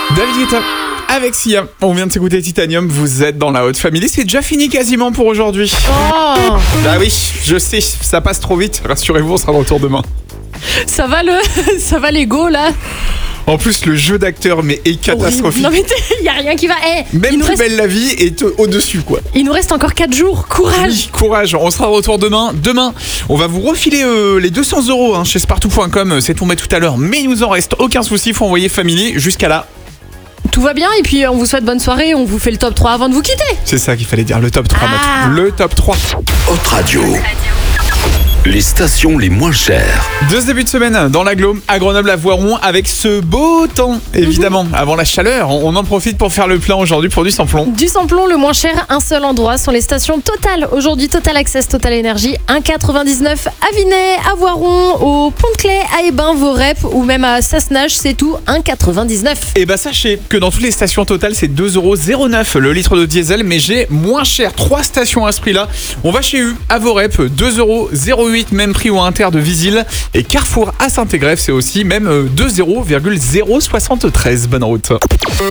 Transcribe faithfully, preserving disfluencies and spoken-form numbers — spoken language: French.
David Guetta avec Sia. On vient de s'écouter Titanium, vous êtes dans la Haute Family. C'est déjà fini quasiment pour aujourd'hui. Oh, Bah oui, je sais, ça passe trop vite. Rassurez-vous, on sera de retour demain. ça va le, ça va l'ego là. En plus, le jeu d'acteur mais est catastrophique. Non mais il y a rien qui va. Eh, Même il nous plus reste, belle la vie est au-dessus, quoi. il nous reste encore quatre jours. Courage. Oui, courage, on sera de retour demain. Demain, on va vous refiler euh, les deux cents euros hein, chez spartou point com. C'est tombé tout à l'heure, mais il nous en reste aucun souci. Faut envoyer Family jusqu'à là. Tout va bien et puis on vous souhaite bonne soirée. On vous fait le top trois avant de vous quitter. C'est ça qu'il fallait dire, le top trois. Ah. Matt. Le top trois. Haute Radio. Les stations les moins chères. De ce début de semaine, dans l'aglo, à Grenoble, à Voiron, avec ce beau temps, évidemment. Avant la chaleur, on en profite pour faire le plein aujourd'hui pour du samplon. Du samplon le moins cher, un seul endroit sont les stations Total. Aujourd'hui, Total Access, Total Énergie, un virgule quatre-vingt-dix-neuf à Vinay, à Voiron, au Pont-de-Clay, à Hébin, Vorep ou même à Sassenage, c'est tout, un virgule quatre-vingt-dix-neuf. Et bah sachez que dans toutes les stations Total, c'est deux euros zéro neuf le litre de diesel, mais j'ai moins cher. Trois stations à ce prix-là. On va chez U, à Vorep, deux euros zéro huit, même prix au Inter de Visil. Et Carrefour à Saint-Égrève, c'est aussi même deux euros zéro soixante-treize. Bonne route.